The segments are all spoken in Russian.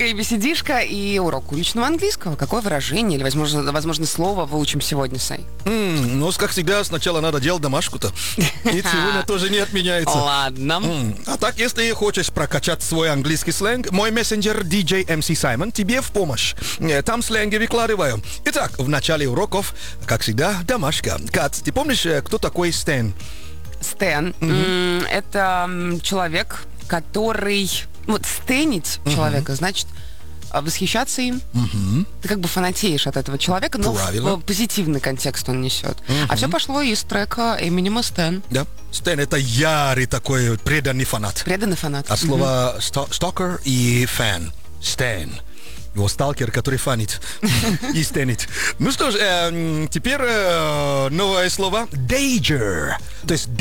Рубрика «ABCDишка» и урок уличного английского. Какое выражение или, возможно, слово выучим сегодня, Сай? Ну, как всегда, сначала надо делать домашку-то. И сегодня тоже не отменяется. Ладно. А так, если хочешь прокачать свой английский сленг, мой мессенджер DJ MC Simon тебе в помощь. Там сленги выкладываю. Итак, в начале уроков, как всегда, домашка. Кат, ты помнишь, кто такой Стэн? Стэн. Это человек, который... Вот стэнить человека, значит, восхищаться им. Ты как бы фанатеешь от этого человека, но в позитивный контекст он несет. А все пошло из трека Эминема «Стэн». Да. Стэн — это ярый такой преданный фанат. Преданный фанат. От слова «stalker» и «fan». Стэн. Его сталкер, который фанит и стэнит. Ну что ж, теперь новое слово «dager». То есть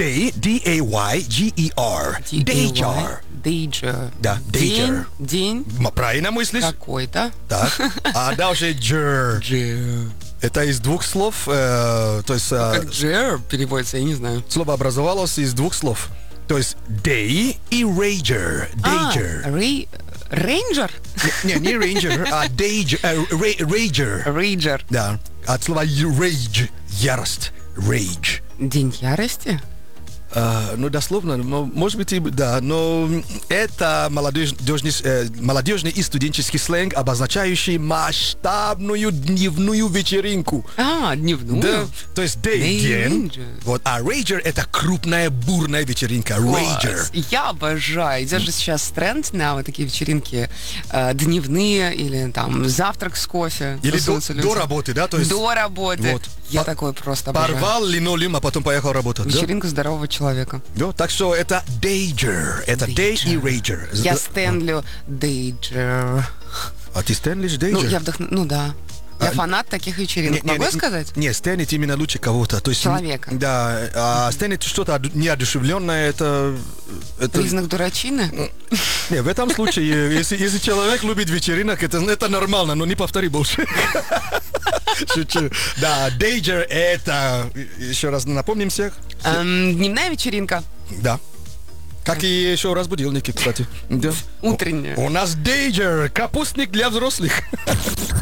D-A-Y-G-E-R. Dager. Dager. Да, dager. День. Правильно мыслишь? Какой-то. Так. А дальше «jer». Это из двух слов. То есть... Как «jer» переводится, я не знаю. Слово образовалось из двух слов. То есть «day» и «rager». Dager. Рейнджер? Не рейнджер, а рейджер. Рейджер. Да, от слова rage, ярость, rage. День ярости? Ну, дословно, может быть, да, но это молодежный и студенческий сленг, обозначающий масштабную дневную вечеринку. Дневную? Да, то есть день, вот, а рейджер — это крупная бурная вечеринка, рейджер. Я обожаю, идет же сейчас тренд на вот такие вечеринки дневные, или там завтрак с кофе. Или до работы, да? То есть, до работы. Вот. Я такой просто обожаю. Порвал линолеум, а потом поехал работать. Вечеринка здорового человека. Да, так что это dager. Это day и rager. Я стэнлю dager. А ты стэнлишь dager? Ну, я ну да. Я фанат таких вечеринок. Могу я сказать? Не, стэнить именно лучше кого-то. То есть, человека. Да, а стэнить что-то неодушевленное, это... Признак дурачины? Не, в этом случае, если человек любит вечеринок, это нормально, но не повтори больше. Шучу. Да, dager — это, еще раз напомним всех. Дневная вечеринка. Да. Как и еще раз будильники, кстати. Да. Утренняя. У нас dager, капустник для взрослых.